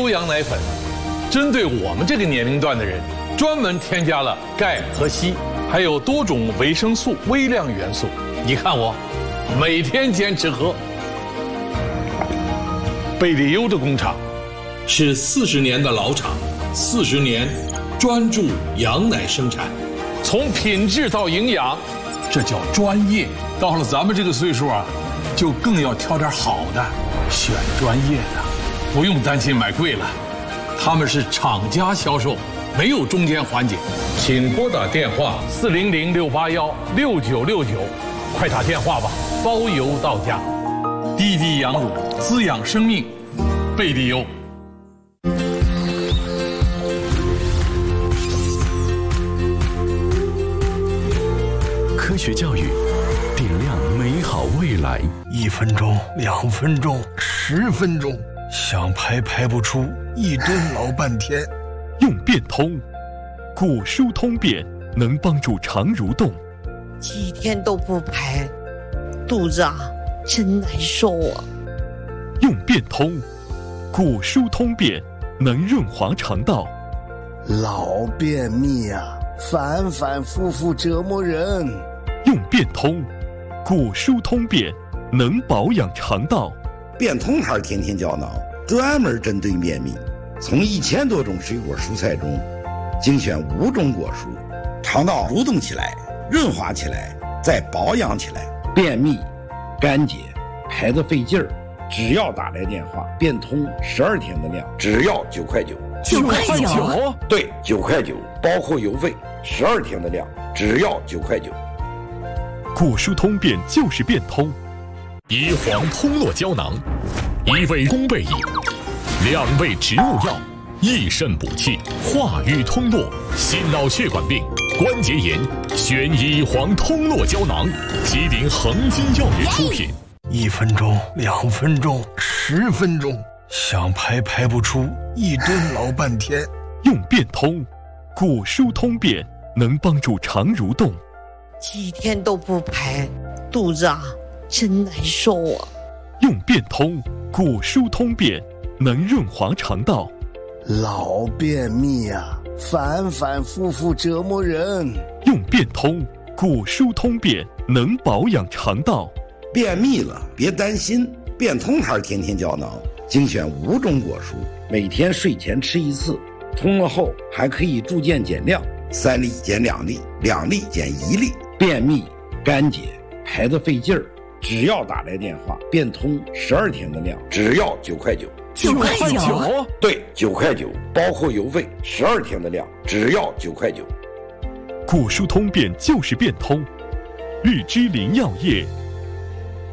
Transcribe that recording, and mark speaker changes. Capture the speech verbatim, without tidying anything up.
Speaker 1: 优羊奶粉，针对我们这个年龄段的人，专门添加了钙和硒，还有多种维生素、微量元素。你看我，每天坚持喝。贝利优的工厂是四十年的老厂，四十年专注羊奶生产，从品质到营养，这叫专业。到了咱们这个岁数啊，就更要挑点好的，选专业的，不用担心买贵了。他们是厂家销售，没有中间环节。请拨打电话四零零六八幺六九六九，快打电话吧，包邮到家。滴滴羊乳滋养生命，贝利优。
Speaker 2: 科学教育，点亮美好未来。
Speaker 3: 一分钟，两分钟，十分钟，想排排不出，一蹲老半天。
Speaker 2: 用变通，果蔬通便能帮助肠蠕动。
Speaker 4: 几天都不排，肚子啊真难受啊。
Speaker 2: 用变通，果蔬通便能润滑肠道。
Speaker 5: 老便秘啊，反反复复折磨人。
Speaker 2: 用变通，果蔬通便能保养肠道。
Speaker 6: 变通牌天天胶囊专门针对便秘，从一千多种水果蔬菜中精选五种果蔬，肠道蠕动起来，润滑起来，再保养起来。便秘、干结、排得费劲儿，只要打来电话，变通十二天的量，只要九块九。
Speaker 2: 九块九？
Speaker 6: 对，九块九，包括邮费，十二天的量，只要九块九。
Speaker 2: 果蔬通便就是变通。
Speaker 7: 乙黄通络胶囊，一味宫贝饮，两味植物药，益肾补气，化瘀通络，心脑血管病、关节炎，选乙黄通络胶囊，吉林恒金药业出品。
Speaker 3: 一分钟，两分钟，十分钟，想排排不出，一蹲老半天。
Speaker 2: 用变通，果蔬通便能帮助肠蠕动。
Speaker 4: 几天都不排，肚子啊真难受啊。
Speaker 2: 用变通，果蔬通便能润滑肠道。
Speaker 5: 老便秘啊，反反复复折磨人。
Speaker 2: 用变通，果蔬通便能保养肠道。
Speaker 6: 便秘了别担心，变通牌天天胶囊精选五种果蔬，每天睡前吃一次，通了后还可以逐渐减量，三粒减两粒，两粒减一粒。便秘、干结、排得费劲儿，只要打来电话，变通十二天的量，只要九块九。
Speaker 2: 九块九？
Speaker 6: 对，九块九，包括邮费，十二天的量，只要九块九。
Speaker 2: 果蔬通便就是变通。日之林药业